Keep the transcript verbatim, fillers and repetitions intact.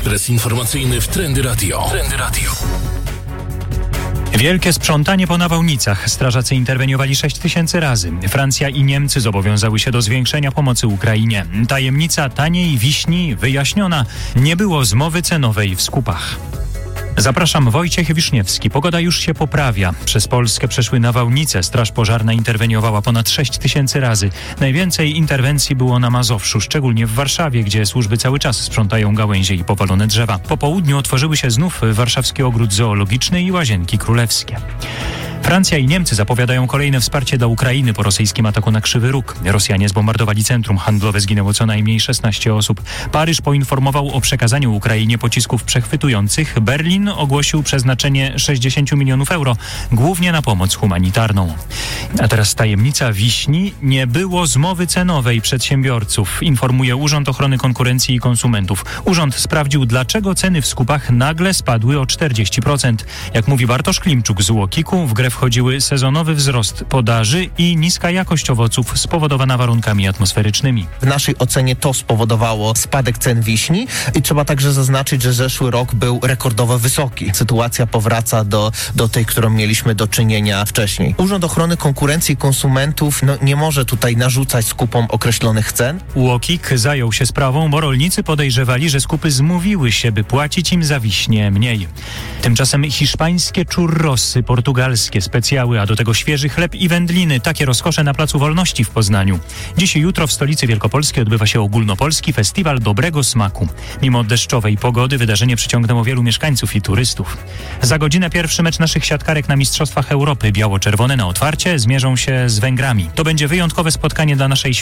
Ekspres informacyjny w Trendy Radio. Trendy Radio. Wielkie sprzątanie po nawałnicach. Strażacy interweniowali sześć tysięcy razy. Francja i Niemcy zobowiązały się do zwiększenia pomocy Ukrainie. Tajemnica taniej wiśni wyjaśniona. Nie było zmowy cenowej w skupach. Zapraszam, Wojciech Wiszniewski. Pogoda już się poprawia. Przez Polskę przeszły nawałnice. Straż pożarna interweniowała ponad sześć tysięcy razy. Najwięcej interwencji było na Mazowszu, szczególnie w Warszawie, gdzie służby cały czas sprzątają gałęzie i powalone drzewa. Po południu otworzyły się znów warszawski ogród zoologiczny i łazienki królewskie. Francja i Niemcy zapowiadają kolejne wsparcie dla Ukrainy po rosyjskim ataku na Krzywy Róg. Rosjanie zbombardowali centrum handlowe, zginęło co najmniej szesnaście osób. Paryż poinformował o przekazaniu Ukrainie pocisków przechwytujących. Berlin ogłosił przeznaczenie sześćdziesiąt milionów euro, głównie na pomoc humanitarną. A teraz tajemnica wiśni. Nie było zmowy cenowej przedsiębiorców, informuje Urząd Ochrony Konkurencji i Konsumentów. Urząd sprawdził, dlaczego ceny w skupach nagle spadły o czterdzieści procent. Jak mówi Bartosz Klimczuk z U O K I K-u, w grę wchodziły sezonowy wzrost podaży i niska jakość owoców spowodowana warunkami atmosferycznymi. W naszej ocenie to spowodowało spadek cen wiśni i trzeba także zaznaczyć, że zeszły rok był rekordowo wysoki. Sytuacja powraca do, do tej, którą mieliśmy do czynienia wcześniej. Urząd Ochrony Konkurencji i Konsumentów no, nie może tutaj narzucać skupom określonych cen. U O K I K zajął się sprawą, bo rolnicy podejrzewali, że skupy zmówiły się, by płacić im za wiśnie mniej. Tymczasem hiszpańskie churrosy, portugalskie specjały, a do tego świeży chleb i wędliny. Takie rozkosze na Placu Wolności w Poznaniu. Dziś i jutro w stolicy Wielkopolskiej odbywa się ogólnopolski festiwal dobrego smaku. Mimo deszczowej pogody wydarzenie przyciągnęło wielu mieszkańców i turystów. Za godzinę pierwszy mecz naszych siatkarek na Mistrzostwach Europy. Biało-czerwone na otwarcie zmierzą się z Węgrami. To będzie wyjątkowe spotkanie dla naszej